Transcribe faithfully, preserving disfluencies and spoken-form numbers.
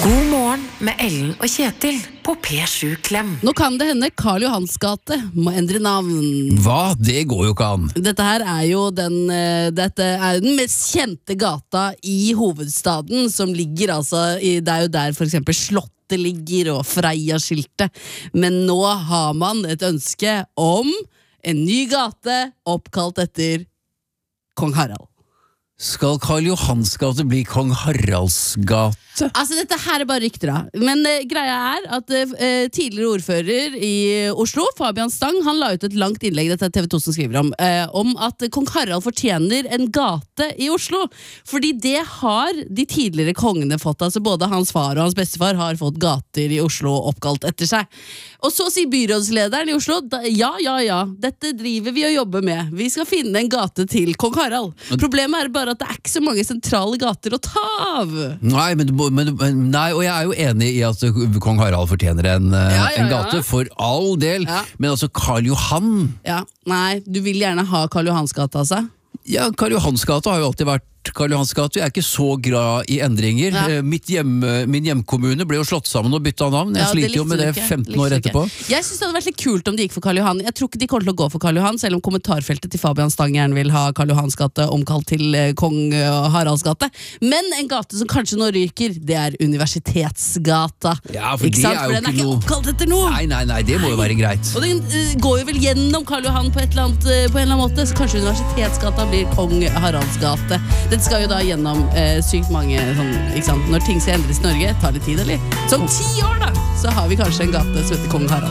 God morgen med Ellen og Kjetil på P sju Klem. Nå kan det hende Karl Johans gate må endre navn. Hva? Det går jo ikke an. Dette her er jo den, uh, dette er den mest kjente gata i hovedstaden, som ligger altså i, det er jo der for eksempel Slottet ligger og Freia-skiltet. Men nå har man et ønske om en ny gate oppkalt etter Kong Harald. Skal Karl Johans gate bli Kong Haralds gate? Altså dette her er bare rykter da. Men uh, greia er at uh, tidligere ordfører i Oslo, Fabian Stang, han la ut et langt innlegg, dette er T V to som skriver om, uh, om at Kong Harald fortjener en gate i Oslo. Fordi det har de tidligere kongene fått, altså både hans far og hans bestefar har fått gater i Oslo oppkalt etter seg. Og så sier byrådslederen i Oslo, da, ja, ja, ja, dette driver vi og jobber med. Vi skal finne en gate til Kong Harald. Problemet er bare at det er ikke så mange sentrale gater å ta av. Nei, men, men, nei, og jeg er jo enig i at Kong Harald fortjener en, ja, ja, en gate, ja. For all del. Ja. Men altså, Karl Johan... Ja, nei, du vil gjerne ha Karl Johans gate, altså? Ja, Karl Johans gate har jo alltid vært Karl Johans gate. Jeg er ikke så glad i endringer. Ja. Mitt hjem, min hjemkommune ble jo slått sammen og byttet navn. Jeg ja, sliter jo med det femten år etterpå. Jeg synes det hadde vært litt kult om de gikk for Karl Johan. Jeg tror ikke de kommer til å gå for Karl Johan, selv om kommentarfeltet til Fabian Stang gjerne vil ha Karl Johans gate omkalt til Kong Haralds gate. Men en gate som kanskje nå ryker, det er Universitetsgata. Ja, for ikke det sant? er jo for den er ikke noe... oppkalt etter noe. Nei, nei, nei, det må jo være greit. Og den uh, går jo vel gjennom Karl Johan på, et eller annet, uh, på en eller annen måte, så kanskje Universitetsgata blir Kong Haralds gate. Dette skal jo da gjennom Eh, sykt mange sånn, ikke sant? Når ting skal endres i Norge, tar det tid, eller? Som ti år da, så har vi kanskje en gate som heter Kong Harald.